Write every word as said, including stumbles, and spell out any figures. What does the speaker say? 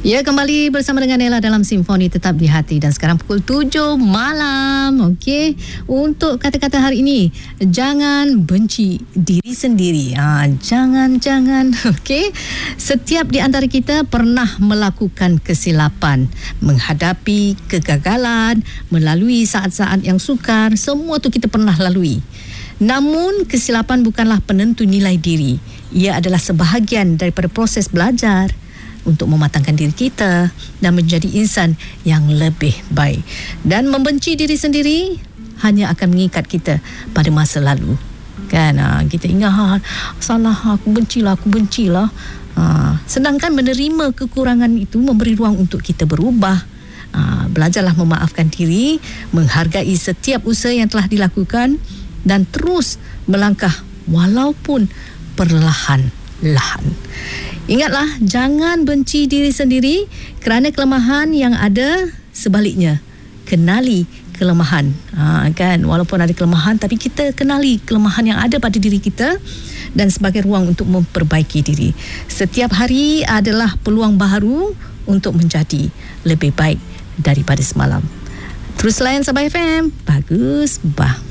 Ya, kembali bersama dengan Ella dalam Simfoni Tetap di Hati. Dan sekarang pukul tujuh malam. Okey, untuk kata-kata hari ini, jangan benci diri sendiri. Ha, jangan, jangan. Okey, setiap di antara kita pernah melakukan kesilapan, menghadapi kegagalan, melalui saat-saat yang sukar. Semua tu kita pernah lalui. Namun, kesilapan bukanlah penentu nilai diri. Ia adalah sebahagian daripada proses belajar untuk mematangkan diri kita dan menjadi insan yang lebih baik. Dan membenci diri sendiri hanya akan mengikat kita pada masa lalu. Kan, ha, kita ingat, ha, salah, aku bencilah, aku bencilah. Ha, sedangkan menerima kekurangan itu memberi ruang untuk kita berubah. Ha, belajarlah memaafkan diri, menghargai setiap usaha yang telah dilakukan dan terus melangkah walaupun perlahan-lahan. Ingatlah, jangan benci diri sendiri kerana kelemahan yang ada. Sebaliknya, kenali kelemahan. Ha, kan, walaupun ada kelemahan, tapi kita kenali kelemahan yang ada pada diri kita dan sebagai ruang untuk memperbaiki diri. Setiap hari adalah peluang baru untuk menjadi lebih baik daripada semalam. Terus layan Sabah F M. Bagus, bah.